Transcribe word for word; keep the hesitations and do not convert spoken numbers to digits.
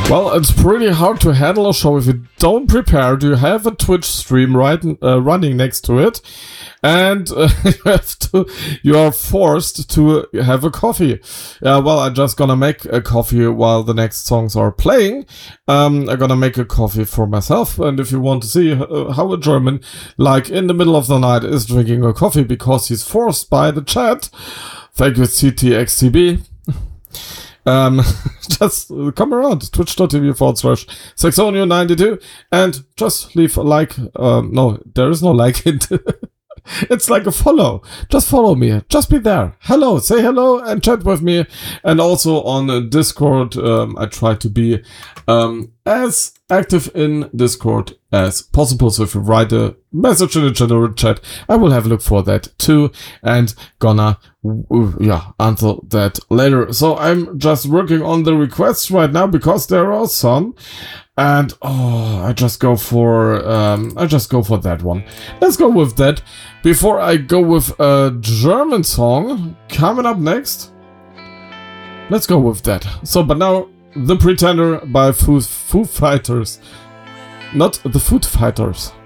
Well, it's pretty hard to handle a show if you don't prepare. You have a Twitch stream right uh, running next to it, and uh, you have to. You are forced to have a coffee. Uh, well, I'm just gonna make a coffee while the next songs are playing. Um, I'm gonna make a coffee for myself, and if you want to see uh, how a German, like in the middle of the night, is drinking a coffee because he's forced by the chat, thank you, C T X T B. Um, just come around, twitch.tv forward slash Saxonio ninety-two, and just leave a like. Um, no, there is no like. It's like a follow. Just follow me. Just be there. Hello. Say hello and chat with me. And also on Discord, um, I try to be um, as active in Discord as possible. So if you write a message in the general chat, I will have a look for that too. And gonna, yeah, answer that later. So I'm just working on the requests right now because there are some. And, oh, I just go for, um, I just go for that one. Let's go with that. Before I go with a German song coming up next, let's go with that. So, but now, The Pretender by Foo, Foo Fighters. Not the Food Fighters.